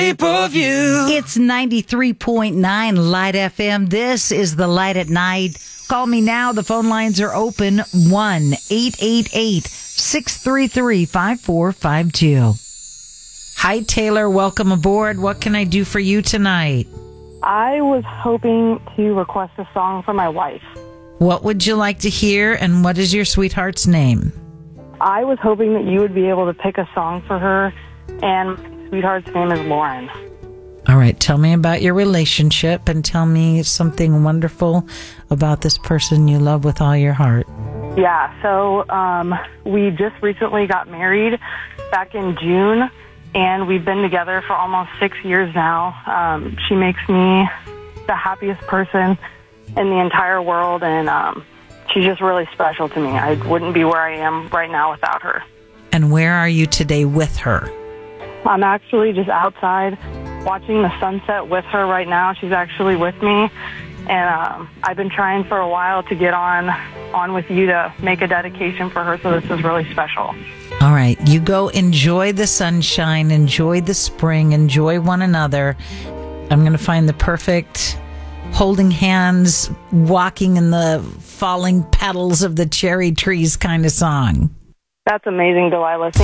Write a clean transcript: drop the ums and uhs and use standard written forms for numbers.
Pay-per-view. It's 93.9 Light FM. This is the Light at Night. Call me now. The phone lines are open. 1-888-633-5452. Hi, Taylor. Welcome aboard. What can I do for you tonight? I was hoping to request a song for my wife. What would you like to hear, and what is your sweetheart's name? I was hoping that you would be able to pick a song for her, and my sweetheart's name is Lauren. All right, tell me about your relationship and tell me something wonderful about this person you love with all your heart. Yeah, so we just recently got married back in June, and we've been together for almost 6 years now. She makes me the happiest person in the entire world, and she's just really special to me. I wouldn't be where I am right now without her. And where are you today with her? I'm actually just outside watching the sunset with her right now. She's actually with me, and I've been trying for a while to get on with you to make a dedication for her, so this is really special. All right, you go enjoy the sunshine, enjoy the spring, enjoy one another. I'm going to find the perfect holding hands, walking in the falling petals of the cherry trees kind of song. That's amazing, Delilah.